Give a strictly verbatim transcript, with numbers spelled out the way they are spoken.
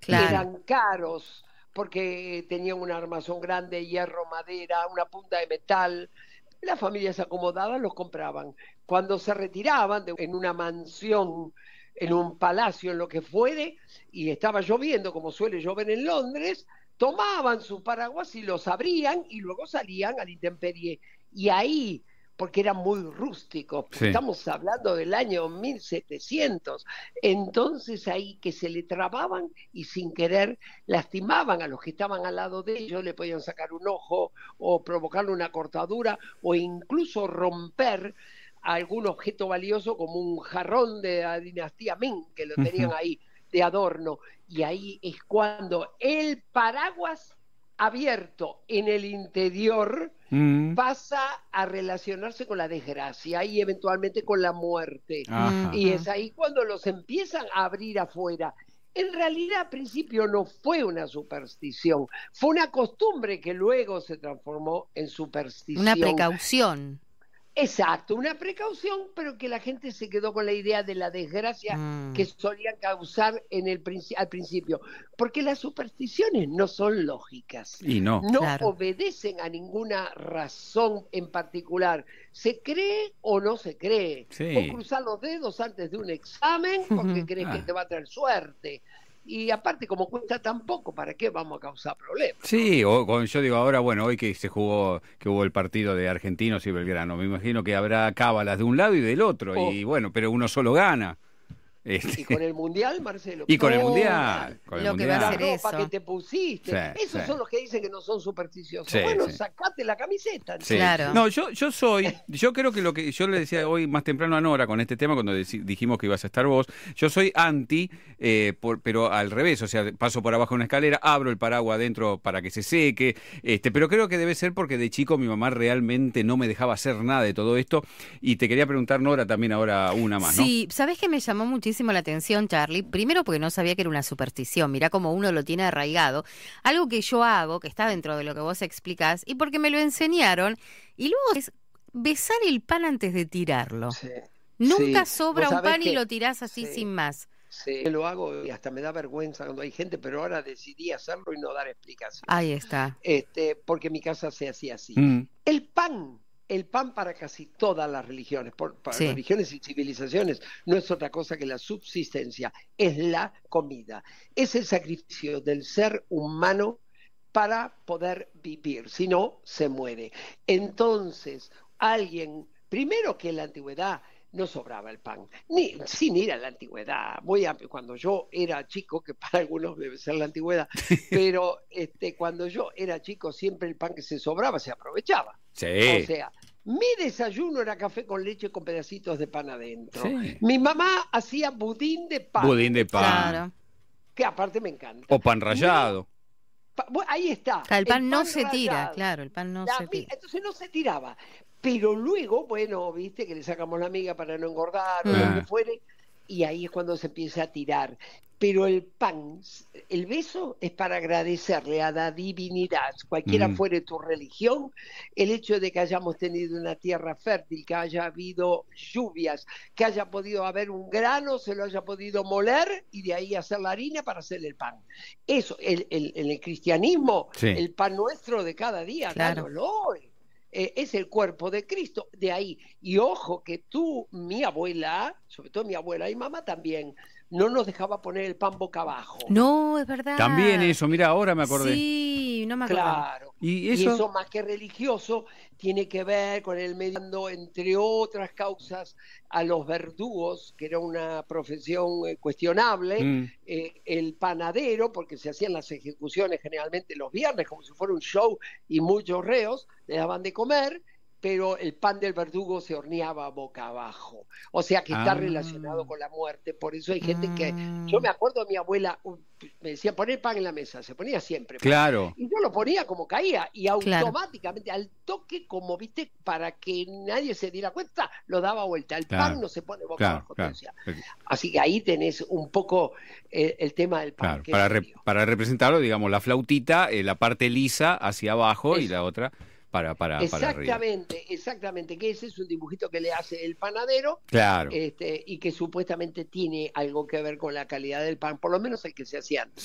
Claro. que eran caros porque tenían una armazón grande, hierro, madera, una punta de metal. Las familias acomodadas los compraban. Cuando se retiraban de, en una mansión, en un palacio, en lo que fuere, y estaba lloviendo, como suele llover en Londres, tomaban sus paraguas y los abrían y luego salían a la intemperie. Y ahí, porque eran muy rústicos, porque Sí. estamos hablando del año mil setecientos, entonces ahí que se le trababan y sin querer lastimaban a los que estaban al lado de ellos, le podían sacar un ojo o provocarle una cortadura o incluso romper algún objeto valioso como un jarrón de la dinastía Ming, que lo tenían ahí de adorno. Y ahí es cuando el paraguas abierto en el interior Mm. pasa a relacionarse con la desgracia y eventualmente con la muerte. Ajá. Y es ahí cuando los empiezan a abrir afuera. En realidad, al principio no fue una superstición, fue una costumbre que luego se transformó en superstición. Una precaución. Exacto, una precaución, pero que la gente se quedó con la idea de la desgracia Mm. que solían causar en el princi- al principio. Porque las supersticiones no son lógicas, Y no. no Claro. obedecen a ninguna razón en particular. ¿Se cree o no se cree? Sí. O cruzar los dedos antes de un examen porque Ujú. crees Ah. que te va a traer suerte. Y aparte, como cuesta tan poco, ¿para qué vamos a causar problemas? Sí, o, o yo digo ahora, bueno, hoy que se jugó, que hubo el partido de Argentinos y Belgrano, me imagino que habrá cábalas de un lado y del otro, Oh. y bueno, pero uno solo gana. Este, Y con el Mundial, Marcelo. y con el Oh, Mundial. Con el lo que va a mundial. hacer la es- ropa eso. que te pusiste. Sí, Esos sí. son los que dicen que no son supersticiosos. Sí, bueno, sí. sacate la camiseta. Sí. Claro. No, yo, yo soy, yo creo que lo que yo le decía hoy más temprano a Nora con este tema, cuando deci- dijimos que ibas a estar vos, yo soy anti, eh, por, pero al revés, o sea, paso por abajo de una escalera, abro el paraguas adentro para que se seque, este, pero creo que debe ser porque de chico mi mamá realmente no me dejaba hacer nada de todo esto, y te quería preguntar, Nora, también ahora una más, ¿no? Sí, ¿sabés qué me llamó muchísimo la atención, Charlie? Primero porque no sabía que era una superstición, mirá cómo uno lo tiene arraigado. Algo que yo hago, que está dentro de lo que vos explicás, y porque me lo enseñaron, y luego es besar el pan antes de tirarlo. Sí. Nunca Sí. sobra Vos un sabés pan y que- lo tirás así sí. sin más. Sí, lo hago y hasta me da vergüenza cuando hay gente, pero ahora decidí hacerlo y no dar explicación. Ahí está. Este, porque en mi casa se hacía así. Mm. El pan, el pan para casi todas las religiones, por, para Sí. religiones y civilizaciones, no es otra cosa que la subsistencia, es la comida, es el sacrificio del ser humano para poder vivir, si no, se muere. Entonces, alguien, primero que en la antigüedad no sobraba el pan, ni sin ir a la antigüedad. Voy a, cuando yo era chico, que para algunos debe ser la antigüedad, pero este, cuando yo era chico siempre el pan que se sobraba se aprovechaba. Sí. O sea, mi desayuno era café con leche con pedacitos de pan adentro. Sí. Mi mamá hacía budín de pan, Budín de pan. Claro. que aparte me encanta. O pan rallado. Pa- bueno, ahí está. Claro, el pan no se tira, rallado. claro, el pan no La se mi- tira. Entonces no se tiraba. Pero luego, bueno, viste que le sacamos la miga para no engordar o Ah. lo que fuere, y ahí es cuando se empieza a tirar. Pero el pan, el beso es para agradecerle a la divinidad, cualquiera Mm. fuere tu religión, el hecho de que hayamos tenido una tierra fértil, que haya habido lluvias, que haya podido haber un grano, se lo haya podido moler y de ahí hacer la harina para hacer el pan. Eso, el, el, en el cristianismo, Sí. el pan nuestro de cada día, Claro. dánoslo hoy. Eh, es el cuerpo de Cristo, de ahí. Y ojo que tú, mi abuela, sobre todo mi abuela y mamá también, no nos dejaba poner el pan boca abajo. No, es verdad. También eso, mira, ahora me acordé. Sí, no me acuerdo. Claro. ¿Y Y eso? eso más que religioso tiene que ver con el medio, entre otras causas, a los verdugos, que era una profesión eh, cuestionable, Mm. eh, el panadero, porque se hacían las ejecuciones generalmente los viernes, como si fuera un show, y muchos reos le daban de comer, pero el pan del verdugo se horneaba boca abajo. O sea que está Ah. relacionado con la muerte. Por eso hay gente que... Mm. Yo me acuerdo de mi abuela, uh, me decía poner pan en la mesa, se ponía siempre. pan. Claro. Y yo lo ponía como caía, y Claro. automáticamente, al toque, como viste, para que nadie se diera cuenta, lo daba vuelta. El Claro. pan no se pone boca Claro, abajo. te claro. decía. Así que ahí tenés un poco eh, el tema del pan. Claro, que para, es re- serio. para representarlo, digamos, la flautita, eh, la parte lisa hacia abajo y Eso. la otra para, para, para arriba. Exactamente, exactamente, que ese es un dibujito que le hace el panadero, Claro. este, y que supuestamente tiene algo que ver con la calidad del pan, por lo menos el que se hacía antes.